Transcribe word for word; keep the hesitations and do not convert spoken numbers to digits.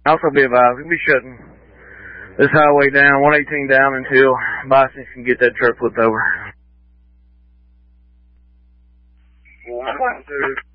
Also be advised, we'll be shutting this highway down, one eighteen down, until Bison can get that truck flipped over. one, two.